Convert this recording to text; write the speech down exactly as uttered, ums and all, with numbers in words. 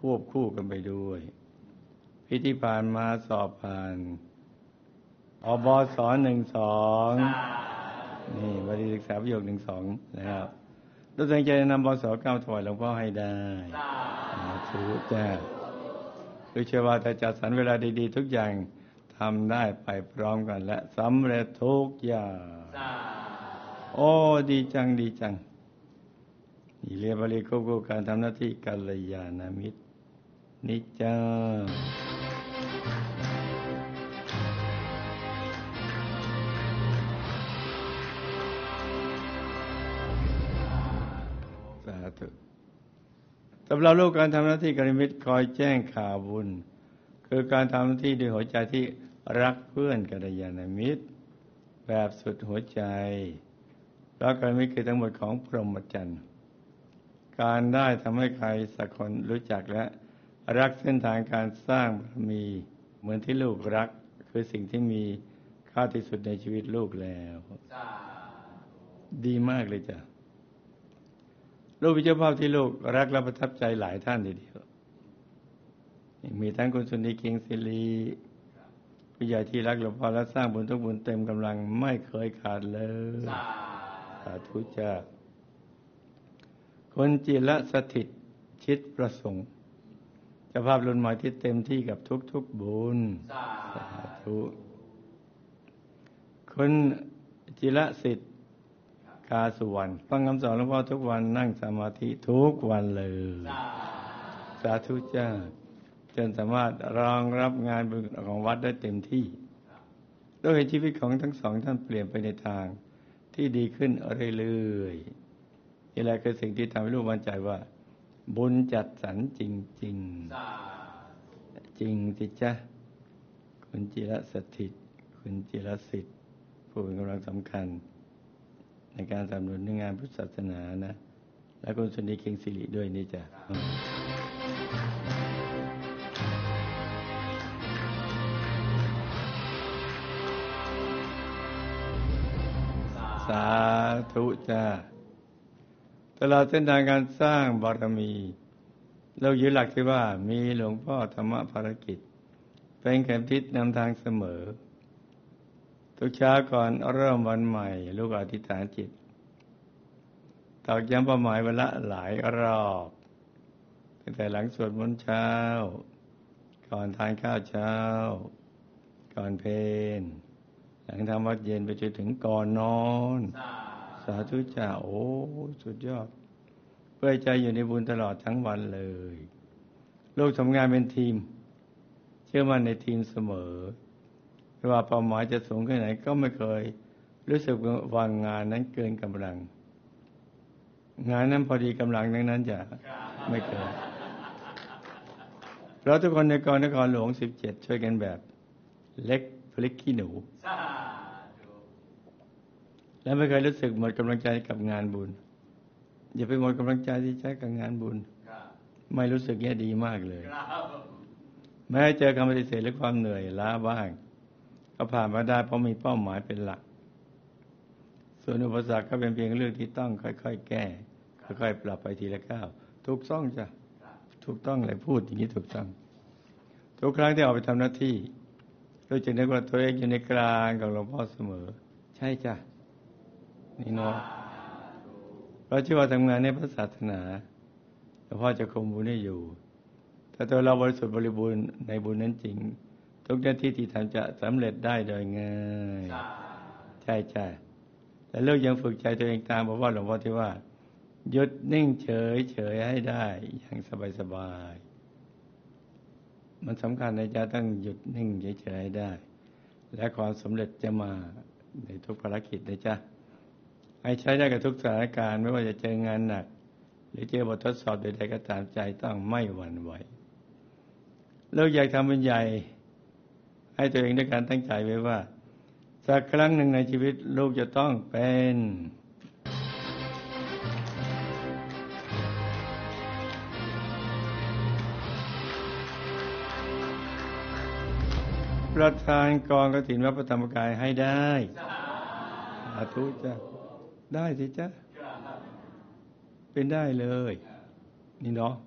ควบคู่กันไปด้วยพิธีผ่านมาสอบผ่านอบสหนึ่งสองนี่บริศึกษาประโยคหนึ่งสองแล้วเราตั้งใจนำบสเก้าถวายหลวงพ่อให้ได้ถือจ้าคือเชื่อว่าถ้าจัดสรรเวลาดีๆทุกอย่างทำได้ไปพร้อมกันและสำเร็จทุกอย่างโอ้ดีจังดีจังนี่เรียบริควบคู่การทำหน้าที่กัลยาณมิตรนิจจังสาธุสำหรับลูกการทำหน้าที่กัลยาณมิตรคอยแจ้งข่าวบุญคือการทำหน้าที่ด้วยหัวใจที่รักเพื่อนกัลยาณมิตรแบบสุดหัวใจรักกัลยาณมิตรคือทั้งหมดของพรหมจรรย์การได้ทำให้ใครสักคนรู้จักและรักเส้นทางการสร้างบารมีเหมือนที่ลูกรักคือสิ่งที่มีค่าที่สุดในชีวิตลูกแล้วดีมากเลยจ้ะลูกเป็นเจ้าภาพที่ลูกรักและประทับใจหลายท่านทีเดียวมีทั้งคุณสุนีเคียงศิริผู้ใหญ่ที่รักหลวงพ่อและสร้างบุญทุกบุญเต็มกำลังไม่เคยขาดเลยสาธุจ้าคนจิรสถิตชิดประสงค์เจ้าภาพรุ่นใหม่ที่เต็มที่กับทุกๆบุญสาธุคนจิรสิทธิ์กาสุวรรณฟังคำสอนหลวงพ่อทุกวันนั่งสมาธิทุกวันเลยสาธุจ้าจนสามารถรองรับงานบุญของวัดได้เต็มที่โดยชีวิตของทั้งสองท่านเปลี่ยนไปในทางที่ดีขึ้นเรื่อยๆนี่แหละคือสิ่งที่ทำให้ลูกมั่นใจว่าบุญจัดสรรจริงๆจริงสิจ๊ะคุณจิรสถิตคุณจิรสิทธิ์ผู้เป็นกำลังสำคัญในการสนับสนุนงานพุทธศาสนานะและคุณสุนีเคียงศิริด้วยนี่จ้ะสาธุจ้าตลอดเส้นทางการสร้างบารมีเรายึดหลักที่ว่ามีหลวงพ่อธรรมภารกิจเป็นเข็มทิศนำทางเสมอทุกเช้าก่อนเริ่มวันใหม่ลูกอธิษฐานจิตตอกย้ำเป้าหมายวันละหลายรอบตั้งแต่หลังสวดมนต์เช้าก่อนทานข้าวเช้าก่อนเพลหลังทำวัดเย็นไปจนถึงก่อนนอนสาธุจ้าโอ้สุดยอดเพื่อใจอยู่ในบุญตลอดทั้งวันเลยลูกทำงานเป็นทีมเชื่อมั่นในทีมเสมอไม่ว่าเป้าหมายจะสูงแค่ไหนก็ไม่เคยรู้สึกว่างานนั้นเกินกำลังงานนั้นพอดีกำลังดังนั้นจะไม่เกินเราทุกคนในกองนครหลวงสิบเจ็ดช่วยกันแบบเล็กพลิกขี้หนูและไม่เคยรู้สึกหมดกำลังใจกับงานบุญอย่าไปหมดกำลังใจที่ใช้กับงานบุญไม่รู้สึกแย่ดีมากเลยแม้เจอคำปฏิเสธหรือความเหนื่อยล้าบ้างก็ผ่านมาได้เพราะมีเป้าหมายเป็นหลักส่วนอุปสรรคก็เป็นเพียงเรื่องที่ต้องค่อยๆแก้ค่อยๆปรับไปทีละก้าวถูกต้องจ้ะถูกต้องเลยพูดอย่างนี้ถูกต้องทุกครั้งที่ออกไปทำหน้าที่รู้จักนึกว่าตัวเองอยู่ในกลางกับหลวงพ่อเสมอใช่จ้ะนี่เนาะเพราะที่ว่าทำงานในพระศาสนาหลวงพ่อจะคงบุญให้อยู่ถ้าตัวเราบริสุทธิ์บริบูรณ์ในบุญนั้นจริงทุกหน้าที่ที่ทำจะสำเร็จได้โดยง่ายใช่ใช่แต่เลิกยังฝึกใจตัวเองตามบอกว่าหลวงพ่อที่ว่าหยุดนิ่งเฉยเฉยให้ได้อย่างสบายสบายมันสำคัญนะจ๊ะต้องหยุดนิ่งเฉยเฉยให้ได้และความสำเร็จจะมาในทุกภารกิจนะจ๊ะให้ใช้ได้กับทุกสถานการณ์ไม่ว่าจะเจองานหนักหรือเจอบททดสอบใดๆก็ตามใจต้องไม่หวั่นไหวเลิกอยากทำเป็นใหญ่ให้ตัวเองด้วยการตั้งใจไว้ว่าสักครั้งหนึ่งในชีวิตลูกจะต้องเป็นประธานกองกฐินวัดพระธรรมกายให้ได้สาธุจ้ะได้สิจ้ะเป็นได้เลยนี่เนาะ